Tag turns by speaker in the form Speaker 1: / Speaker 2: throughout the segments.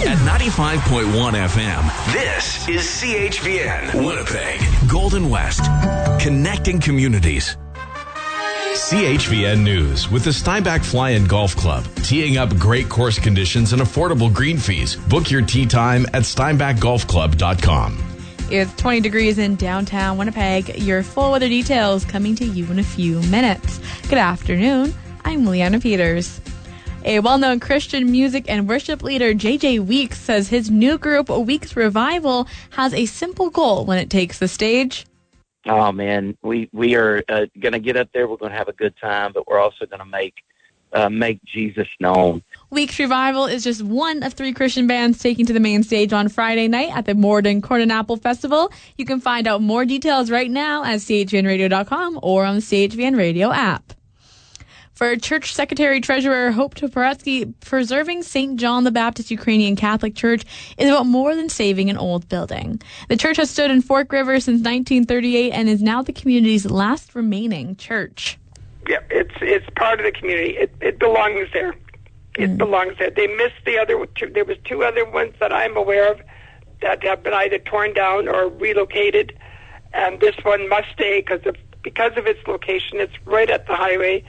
Speaker 1: At 95.1 FM, this is CHVN, Winnipeg, Golden West, connecting communities. CHVN News with the Steinbach Fly and Golf Club, teeing up great course conditions and affordable green fees. Book your tee time at steinbachgolfclub.com.
Speaker 2: It's 20 degrees in downtown Winnipeg. Your full weather details coming to you in a few minutes. Good afternoon. I'm Leanna Peters. A well-known Christian music and worship leader, J.J. Weeks, says his new group, Weeks Revival, has a simple goal when it takes the stage.
Speaker 3: Oh, man, we are going to get up there. We're going to have a good time, but we're also going to make Jesus known.
Speaker 2: Weeks Revival is just one of 3 Christian bands taking to the main stage on Friday night at the Morden Corn and Apple Festival. You can find out more details right now at chvnradio.com or on the CHVN Radio app. For Church Secretary-Treasurer Hope Toporetsky, preserving St. John the Baptist Ukrainian Catholic Church is about more than saving an old building. The church has stood in Fork River since 1938 and is now the community's last remaining church.
Speaker 4: Yeah, it's part of the community. It belongs there. It belongs there. They missed the other two. There was 2 other ones that I'm aware of that have been either torn down or relocated, and this one must stay because of its location. It's right at the highway.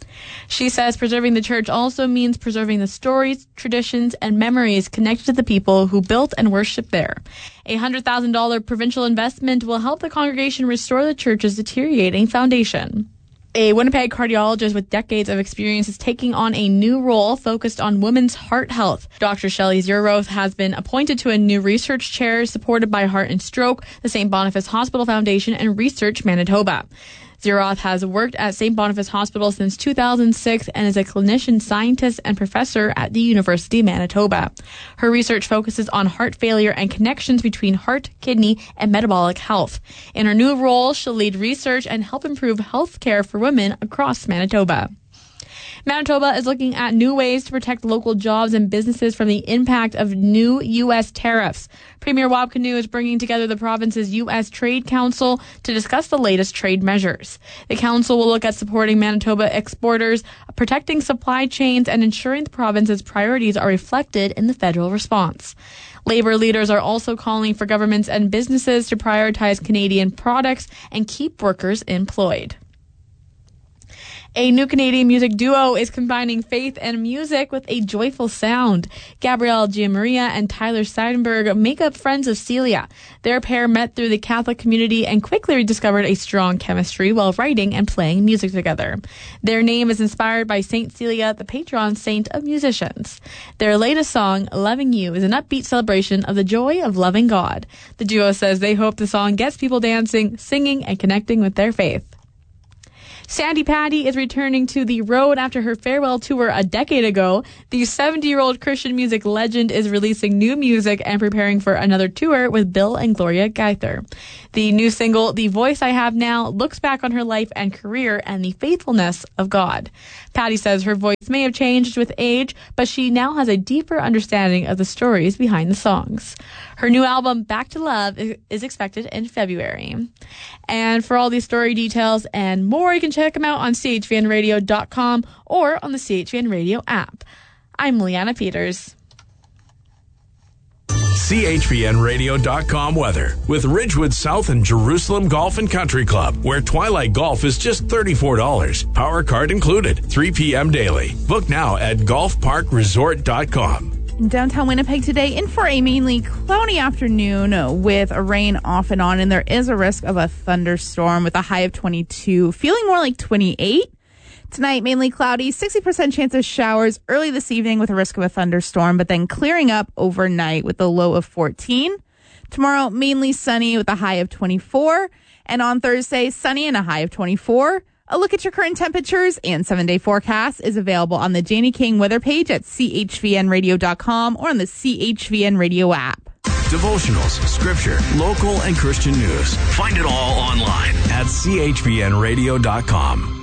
Speaker 2: She says preserving the church also means preserving the stories, traditions, and memories connected to the people who built and worshiped there. A $100,000 provincial investment will help the congregation restore the church's deteriorating foundation. A Winnipeg cardiologist with decades of experience is taking on a new role focused on women's heart health. Dr. Shelley Zeroth has been appointed to a new research chair supported by Heart and Stroke, the St. Boniface Hospital Foundation, and Research Manitoba. Zeroth has worked at St. Boniface Hospital since 2006 and is a clinician scientist and professor at the University of Manitoba. Her research focuses on heart failure and connections between heart, kidney, and metabolic health. In her new role, she'll lead research and help improve health care for women across Manitoba. Manitoba is looking at new ways to protect local jobs and businesses from the impact of new U.S. tariffs. Premier Wab Kinew is bringing together the province's U.S. Trade Council to discuss the latest trade measures. The council will look at supporting Manitoba exporters, protecting supply chains, and ensuring the province's priorities are reflected in the federal response. Labor leaders are also calling for governments and businesses to prioritize Canadian products and keep workers employed. A new Canadian music duo is combining faith and music with a joyful sound. Gabrielle Gianmaria and Tyler Seidenberg make up Friends of Celia. Their pair met through the Catholic community and quickly discovered a strong chemistry while writing and playing music together. Their name is inspired by Saint Celia, the patron saint of musicians. Their latest song, Loving You, is an upbeat celebration of the joy of loving God. The duo says they hope the song gets people dancing, singing, and connecting with their faith. Sandi Patty is returning to the road after her farewell tour a decade ago. The 70-year-old Christian music legend is releasing new music and preparing for another tour with Bill and Gloria Gaither. The new single, The Voice I Have Now, looks back on her life and career and the faithfulness of God. Patty says her voice may have changed with age, but she now has a deeper understanding of the stories behind the songs. Her new album, Back to Love, is expected in February. And for all these story details and more, you can check them out on chvnradio.com or on the CHVN Radio app. I'm Leanna Peters.
Speaker 1: CHVNradio.com weather with Ridgewood South and Jerusalem Golf and Country Club, where Twilight Golf is just $34. Power card included, 3 p.m. daily. Book now at golfparkresort.com.
Speaker 5: In downtown Winnipeg today, in for a mainly cloudy afternoon with rain off and on, and there is a risk of a thunderstorm with a high of 22, feeling more like 28. Tonight, mainly cloudy, 60% chance of showers early this evening with a risk of a thunderstorm, but then clearing up overnight with a low of 14. Tomorrow, mainly sunny with a high of 24. And on Thursday, sunny and a high of 24. A look at your current temperatures and 7-day forecast is available on the Janie King weather page at chvnradio.com or on the CHVN Radio app.
Speaker 1: Devotionals, scripture, local and Christian news. Find it all online at chvnradio.com.